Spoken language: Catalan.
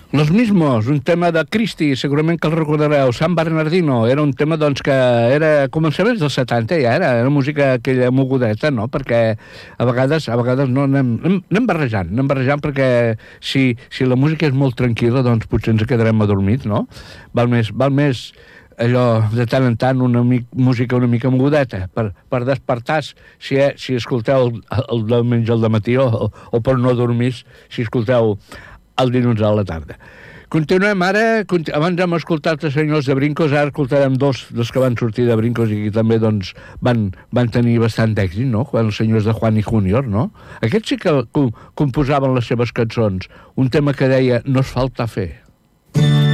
Los Mismos, un tema de Christie, segurament que el recordareu. San Bernardino, era un tema doncs, que era començaments dels 70, ja era música aquella mogudeta, no? Perquè a vegades no anem barrejant perquè si la música és molt tranquil·la, doncs potser ens quedarem adormits, no? Val més allò de tant en tant música una mica mogudeta per despertar si escolteu el diumenge al dematí o per no dormir si escolteu el dilluns a la tarda. Continuem ara, abans hem escoltat els senyors de Brincos, ara escoltarem dos dels que van sortir de Brincos i que també doncs, van tenir bastant d'èxit, no? Quan els senyors de Juan y Junior, no? Aquests sí que composaven les seves cançons, un tema que deia No es falta fe.